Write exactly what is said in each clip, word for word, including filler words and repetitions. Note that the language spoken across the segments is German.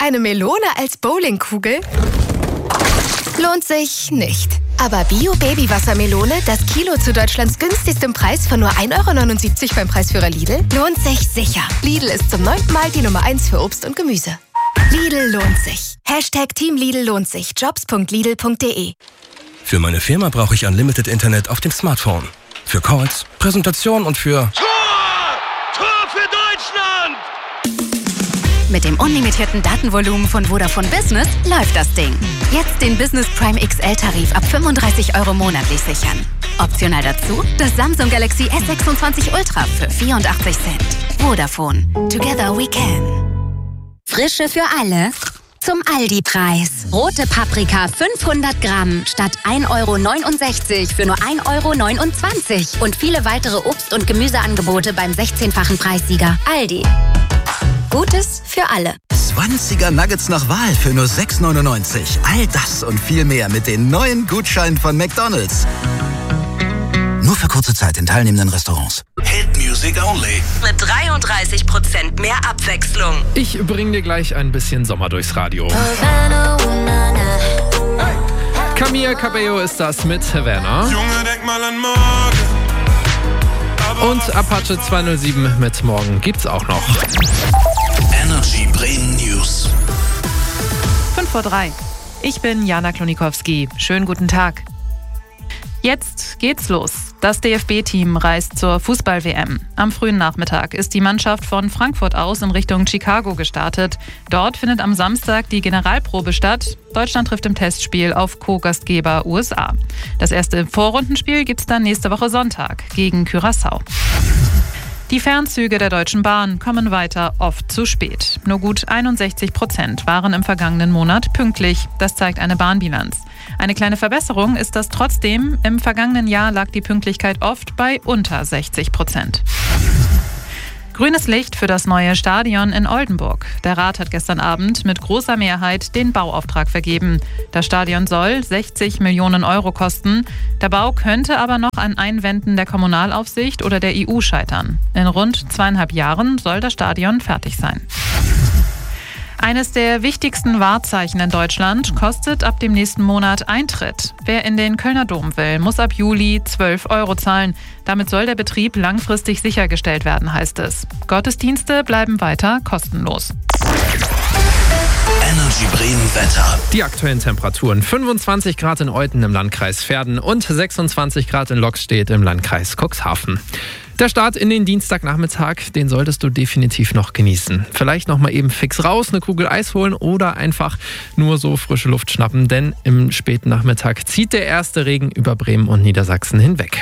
Eine Melone als Bowlingkugel? Lohnt sich nicht. Aber Bio-Baby-Wassermelone, das Kilo zu Deutschlands günstigstem Preis von nur ein Euro neunundsiebzig beim Preisführer Lidl, lohnt sich sicher. Lidl ist zum neunten Mal die Nummer eins für Obst und Gemüse. Lidl lohnt sich. Hashtag Team Lidl lohnt sich. Jobs punkt lidl punkt de. Für meine Firma brauche ich Unlimited Internet auf dem Smartphone. Für Calls, Präsentationen und für... Tor! Tor für Deutschland! Mit dem unlimitierten Datenvolumen von Vodafone Business läuft das Ding. Jetzt den Business Prime X L-Tarif ab fünfunddreißig Euro monatlich sichern. Optional dazu das Samsung Galaxy S sechsundzwanzig Ultra für vierundachtzig Cent. Vodafone. Together we can. Frische für alle zum Aldi-Preis. Rote Paprika fünfhundert Gramm statt ein Euro neunundsechzig für nur ein Euro neunundzwanzig. Und viele weitere Obst- und Gemüseangebote beim sechzehnfachen Preissieger. Aldi. Gutes für alle. zwanziger Nuggets nach Wahl für nur sechs neunundneunzig. All das und viel mehr mit den neuen Gutscheinen von McDonald's. Nur für kurze Zeit in teilnehmenden Restaurants. Hit Music Only. Mit dreiunddreißig Prozent mehr Abwechslung. Ich bringe dir gleich ein bisschen Sommer durchs Radio. Camila Cabello ist das mit Havana. Junge, denk mal an morgen. Und Apache zweihundertsieben mit Morgen gibt's auch noch. Energy Bremen News. fünf vor drei. Ich bin Jana Klonikowski. Schönen guten Tag. Jetzt geht's los. Das D F B-Team reist zur Fußball-W M. Am frühen Nachmittag ist die Mannschaft von Frankfurt aus in Richtung Chicago gestartet. Dort findet am Samstag die Generalprobe statt. Deutschland trifft im Testspiel auf Co-Gastgeber U S A. Das erste Vorrundenspiel gibt's dann nächste Woche Sonntag gegen Curaçao. Die Fernzüge der Deutschen Bahn kommen weiter oft zu spät. Nur gut einundsechzig Prozent waren im vergangenen Monat pünktlich. Das zeigt eine Bahnbilanz. Eine kleine Verbesserung ist das trotzdem. Im vergangenen Jahr lag die Pünktlichkeit oft bei unter sechzig Prozent. Grünes Licht für das neue Stadion in Oldenburg. Der Rat hat gestern Abend mit großer Mehrheit den Bauauftrag vergeben. Das Stadion soll sechzig Millionen Euro kosten. Der Bau könnte aber noch an Einwänden der Kommunalaufsicht oder der E U scheitern. In rund zweieinhalb Jahren soll das Stadion fertig sein. Eines der wichtigsten Wahrzeichen in Deutschland kostet ab dem nächsten Monat Eintritt. Wer in den Kölner Dom will, muss ab Juli zwölf Euro zahlen. Damit soll der Betrieb langfristig sichergestellt werden, heißt es. Gottesdienste bleiben weiter kostenlos. Energy Bremen Wetter. Die aktuellen Temperaturen: fünfundzwanzig Grad in Euthen im Landkreis Verden und sechsundzwanzig Grad in Loxstedt im Landkreis Cuxhaven. Der Start in den Dienstagnachmittag, den solltest du definitiv noch genießen. Vielleicht noch mal eben fix raus, eine Kugel Eis holen oder einfach nur so frische Luft schnappen, denn im späten Nachmittag zieht der erste Regen über Bremen und Niedersachsen hinweg.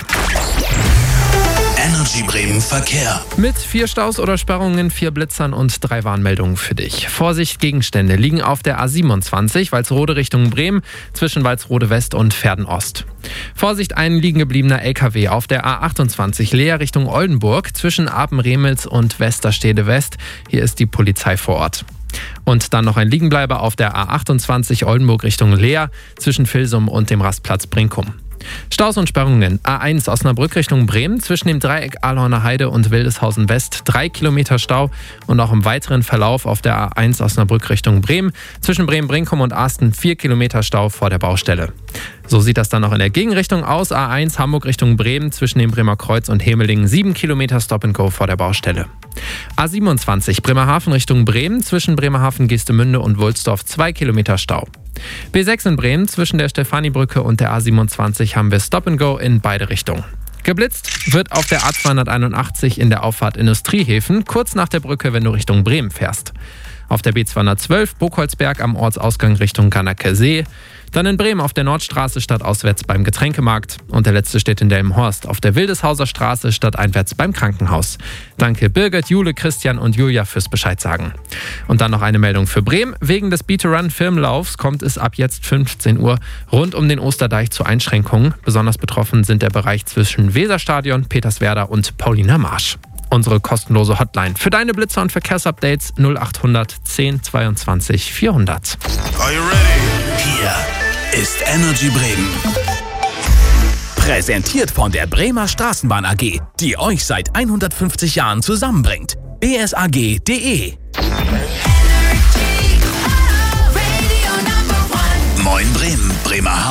Energy Bremen Verkehr. Mit vier Staus oder Sperrungen, vier Blitzern und drei Warnmeldungen für dich. Vorsicht, Gegenstände liegen auf der A siebenundzwanzig, Walsrode Richtung Bremen, zwischen Walsrode West und Verden Ost. Vorsicht, ein liegen gebliebener L K W auf der A achtundzwanzig, Leer Richtung Oldenburg, zwischen Apen-Remels und Westerstede West. Hier ist die Polizei vor Ort. Und dann noch ein Liegenbleiber auf der A achtundzwanzig, Oldenburg Richtung Leer, zwischen Vilsum und dem Rastplatz Brinkum. Staus und Sperrungen: A eins Osnabrück Richtung Bremen, zwischen dem Dreieck Ahlhorner Heide und Wildeshausen West drei Kilometer Stau und auch im weiteren Verlauf auf der A eins Osnabrück Richtung Bremen, zwischen Bremen-Brinkum und Asten vier Kilometer Stau vor der Baustelle. So sieht das dann noch in der Gegenrichtung aus. A eins Hamburg Richtung Bremen, zwischen dem Bremer Kreuz und Hemelingen sieben Kilometer Stop and Go vor der Baustelle. A siebenundzwanzig Bremerhaven Richtung Bremen, zwischen Bremerhaven, Geestemünde und Wulsdorf zwei Kilometer Stau. B sechs in Bremen, zwischen der Stefanibrücke und der A siebenundzwanzig haben wir Stop and Go in beide Richtungen. Geblitzt wird auf der A zweihunderteinundachtzig in der Auffahrt Industriehäfen, kurz nach der Brücke, wenn du Richtung Bremen fährst. Auf der B zweihundertzwölf Burgholzberg am Ortsausgang Richtung Garnacker See. Dann in Bremen auf der Nordstraße stadtauswärts beim Getränkemarkt. Und der letzte steht in Delmenhorst auf der Wildeshauser Straße stadteinwärts beim Krankenhaus. Danke Birgit, Jule, Christian und Julia fürs Bescheid sagen. Und dann noch eine Meldung für Bremen. Wegen des Beat-to-Run-Filmlaufs kommt es ab jetzt fünfzehn Uhr rund um den Osterdeich zu Einschränkungen. Besonders betroffen sind der Bereich zwischen Weserstadion, Peterswerda und Pauliner Marsch. Unsere kostenlose Hotline für deine Blitzer und Verkehrsupdates null achthundert zehn zweiundzwanzig vierhundert. Are you ready? Hier ist Energy Bremen. Präsentiert von der Bremer Straßenbahn A G, die euch seit hundertfünfzig Jahren zusammenbringt. b s a g punkt d e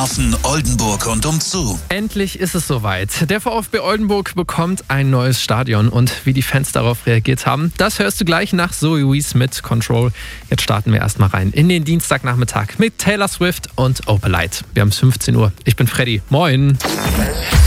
Bremerhaven, Oldenburg und umzu. Endlich ist es soweit. Der VfB Oldenburg bekommt ein neues Stadion und wie die Fans darauf reagiert haben, das hörst du gleich nach Zoe Wees mit Control. Jetzt starten wir erstmal rein in den Dienstagnachmittag mit Taylor Swift und Opalite. Wir haben es fünfzehn Uhr. Ich bin Freddy. Moin.